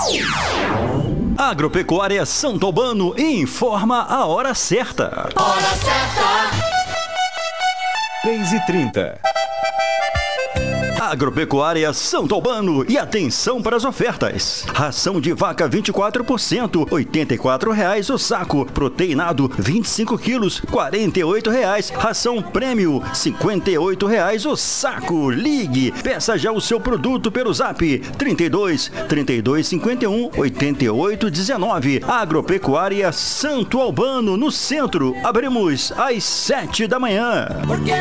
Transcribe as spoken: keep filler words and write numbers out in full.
Agropecuária Santo Albano informa a hora certa. Hora certa. três e trinta. Agropecuária Santo Albano, e atenção para as ofertas. Ração de vaca vinte e quatro por cento, oitenta e quatro reais o saco. Proteinado vinte e cinco quilos, quarenta e oito reais. Ração prêmio cinquenta e oito reais o saco. Ligue, peça já o seu produto pelo Zap trinta e dois, trinta e dois, cinquenta e um, oitenta e oito, dezenove. Agropecuária Santo Albano, no centro. Abrimos às sete da manhã.